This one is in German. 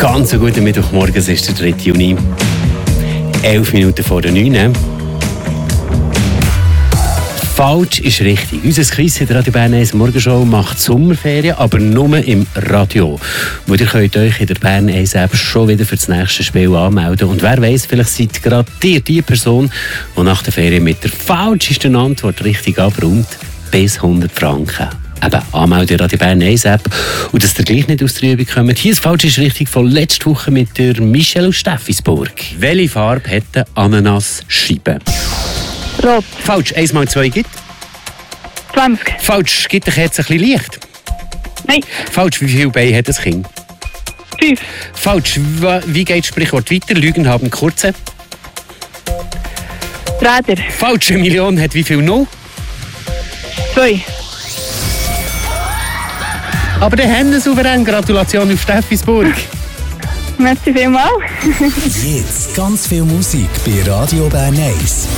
Ganz guten Mittwochmorgen, es ist der 3. Juni. 11 Minuten vor der 9. Falsch ist richtig. Unser Quiz in der Radio Bern 1 Morgenshow macht Sommerferien, aber nur im Radio. Wo ihr könnt euch in der Bern 1 App schon wieder für das nächste Spiel anmelden. Und wer weiss, vielleicht seid gerade ihr die Person, die nach der Ferien mit der falschesten Antwort richtig abräumt, bis 100 Franken. Eben, anmelden Radio Bern 1 App. Und dass ihr gleich nicht aus der Übung kommt. Hier ist falsch ist richtig von letzter Woche mit der Michelle aus Steffisburg. Welche Farbe hat eine Ananasscheibe? Rot. Falsch. 1 mal 2 gibt? 20. Falsch. Gibt die Kerze ein bisschen Licht? Nein. Falsch. Wie viele Beine hat das Kind? 5. Falsch. Wie geht das Sprichwort weiter? Lügen haben kurze? Räder. Falsch. 1 Million hat wie viel Null? 2. Aber der haben einen souverän. Gratulation auf Steffisburg. Merci vielmals. Jetzt ganz viel Musik bei Radio Bern 1.